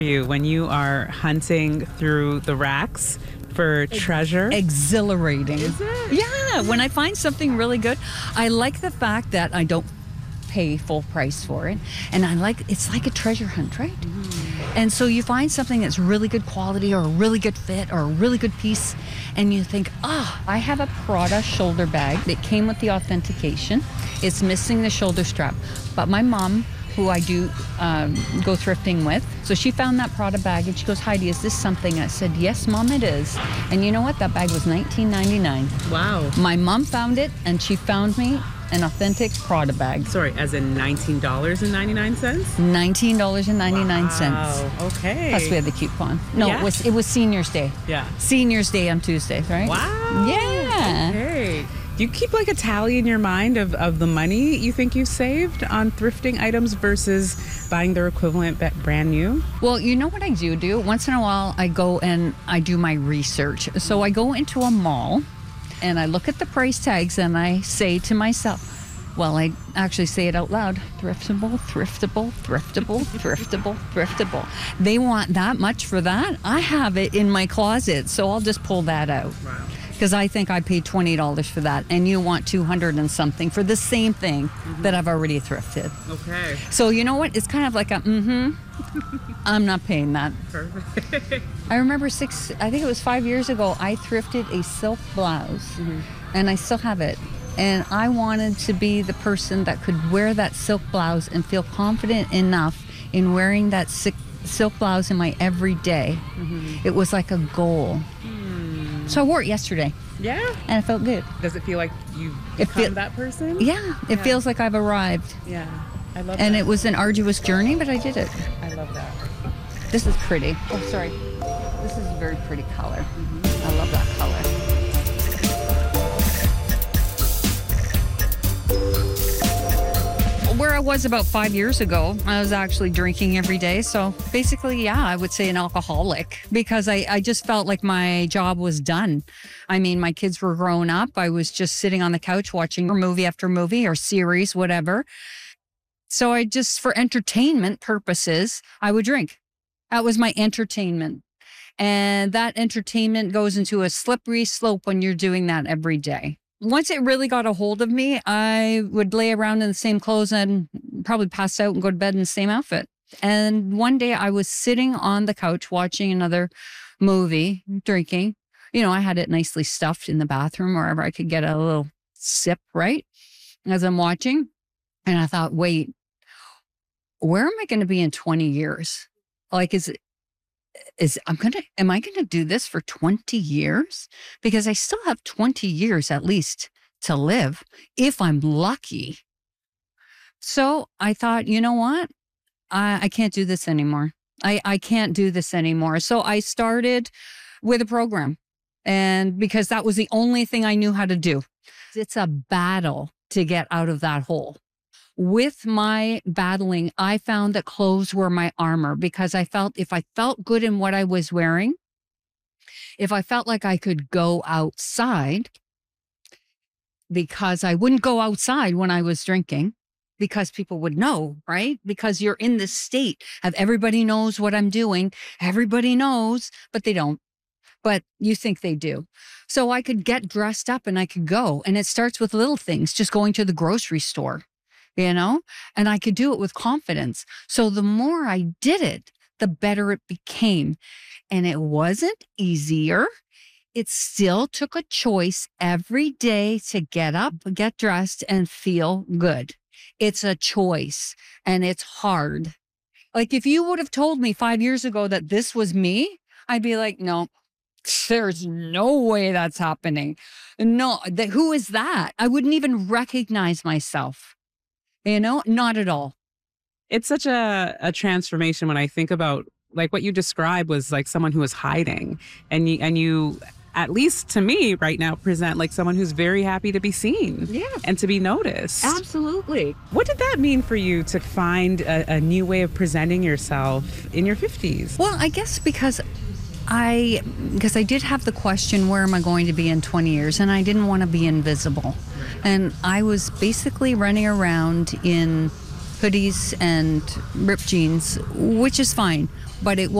You when you are hunting through the racks for treasure? Exhilarating. Is it? Yeah, when I find something really good, I like the fact that I don't pay full price for it, and it's like a treasure hunt, right? And so you find something that's really good quality or a really good fit or a really good piece, and you think, I have a Prada shoulder bag that came with the authentication. It's missing the shoulder strap, but my mom, who I do go thrifting with. So she found that Prada bag and she goes, Heidi, is this something? I said, yes, Mom, it is. And you know what? That bag was $19.99. Wow. My mom found it and she found me an authentic Prada bag. Sorry, as in $19.99? $19.99. Wow. Okay. Plus we had the coupon. No, Yeah. it was Senior's Day. Yeah. Senior's Day on Tuesdays, right? Wow. Yeah. Okay. Do you keep like a tally in your mind of the money you think you saved on thrifting items versus buying their equivalent brand new? Well, you know what I do? Once in a while, I go and I do my research. So I go into a mall and I look at the price tags and I say to myself, well, I actually say it out loud, thriftable, thriftable, thriftable, thriftable, thriftable. They want that much for that? I have it in my closet, so I'll just pull that out. Wow. Because I think I paid $20 for that, and you want 200 and something for the same thing that I've already thrifted. Okay. So you know what? It's kind of like I'm not paying that. Perfect. I remember I think it was 5 years ago, I thrifted a silk blouse, and I still have it. And I wanted to be the person that could wear that silk blouse and feel confident enough in wearing that silk blouse in my everyday. It was like a goal. So I wore it yesterday. Yeah? And it felt good. Does it feel like you've become that person? Yeah, it feels like I've arrived. Yeah. I love And that. it was an arduous journey, but I did it. I love that. This is pretty. Oh, sorry. This is a very pretty color. I love that color. Where I was about 5 years ago, I was actually drinking every day. So basically, yeah, I would say an alcoholic because I just felt like my job was done. I mean, my kids were grown up. I was just sitting on the couch watching movie after movie or series, whatever. So I just, for entertainment purposes, I would drink. That was my entertainment. And that entertainment goes into a slippery slope when you're doing that every day. Once it really got a hold of me, I would lay around in the same clothes and probably pass out and go to bed in the same outfit. And one day I was sitting on the couch watching another movie, drinking. You know, I had it nicely stuffed in the bathroom wherever I could get a little sip, right? As I'm watching. And I thought, wait, where am I going to be in 20 years? Like, am I going to do this for 20 years? Because I still have 20 years at least to live if I'm lucky. So I thought, you know what? I can't do this anymore. I can't do this anymore. So I started with a program, and because that was the only thing I knew how to do. It's a battle to get out of that hole. With my battling, I found that clothes were my armor because I felt if I felt good in what I was wearing, if I felt like I could go outside, because I wouldn't go outside when I was drinking because people would know, right? Because you're in this state of everybody knows what I'm doing. Everybody knows, but they don't. But you think they do. So I could get dressed up and I could go. And it starts with little things, just going to the grocery store. You know, and I could do it with confidence. So the more I did it, the better it became. And it wasn't easier. It still took a choice every day to get up, get dressed, and feel good. It's a choice, and it's hard. Like if you would have told me 5 years ago that this was me, I'd be like, no, there's no way that's happening. No, who is that? I wouldn't even recognize myself. You know, not at all. It's such a transformation when I think about like what you described was like someone who was hiding and you at least to me right now present like someone who's very happy to be seen and to be noticed. Absolutely. What did that mean for you to find a new way of presenting yourself in your 50s? Well, I guess because I did have the question, where am I going to be in 20 years? And I didn't want to be invisible. And I was basically running around in hoodies and ripped jeans, which is fine. But it